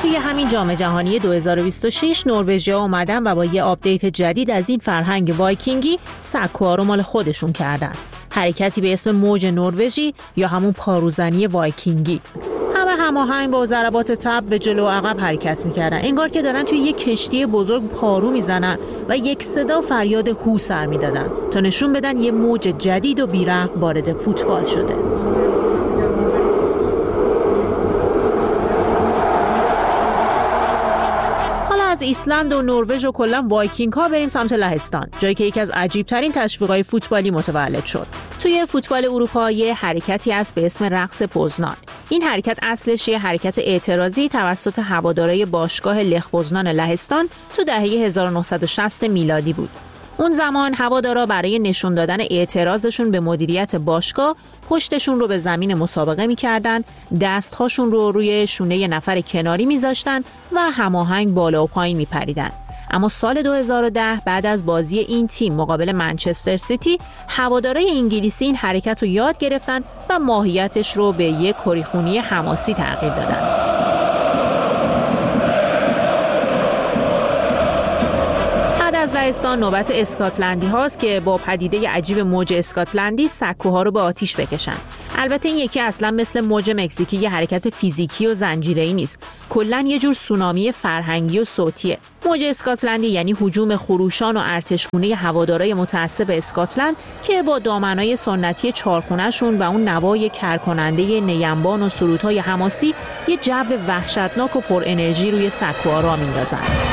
توی همین جام جهانی 2026 نروژیا اومدن و با یه آپدیت جدید از این فرهنگ وایکینگی سکوها رو مال خودشون کردن. حرکتی به اسم موج نروژی یا همون پاروزنی وایکینگی. همه هماهنگ با ضربات تب به جلو و عقب حرکت میکردن، انگار که دارن توی یک کشتی بزرگ پارو میزنن و یک صدا فریاد هو سر میدادن تا نشون بدن یه موج جدید و بیرحم وارد فوتبال شده. از ایسلند و نروژ و کلا وایکینگ ها بریم سمت لهستان، جایی که یکی از عجیب ترین تشویق‌های فوتبالی متولد شد. توی فوتبال اروپا یه حرکتی هست به اسم رقص پوزنان. این حرکت اصلش یه حرکت اعتراضی توسط هوادارهای باشگاه لخ پوزنان لهستان تو دهه 1960 میلادی بود. اون زمان هوادارا برای نشون دادن اعتراضشون به مدیریت باشگاه پشتشون رو به زمین مسابقه می‌کردن، دست‌هاشون رو روی شونه یه نفر کناری می‌ذاشتن و هماهنگ بالا و پایین می‌پریدن. اما سال 2010 بعد از بازی این تیم مقابل منچستر سیتی، هوادارای انگلیسی این حرکت رو یاد گرفتن و ماهیتش رو به یک کریخونی حماسی تغییر دادن. از لهستان نوبت اسکاتلندی هاست که با پدیده عجیب موج اسکاتلندی سکوها رو به آتیش بکشن. البته این یکی اصلا مثل موج مکزیکی یه حرکت فیزیکی و زنجیره‌ای نیست، کلاً یه جور سونامی فرهنگی و صوتیه. موج اسکاتلندی یعنی هجوم خروشان و ارتشگونه هوادارای متعصب اسکاتلند که با دامنای سنتی چارخونه‌شون و اون نوای کرکننده نیمبان و سرودهای حماسی یه جو وحشتناک و پر انرژی روی سکوها را میندازن.